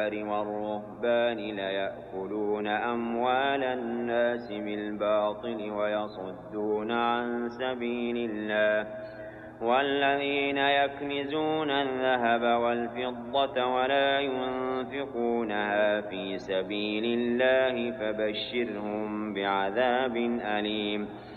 والرهبان ليأكلون أموال الناس بالباطل ويصدون عن سبيل الله والذين يكنزون الذهب والفضة ولا ينفقونها في سبيل الله فبشرهم بعذاب أليم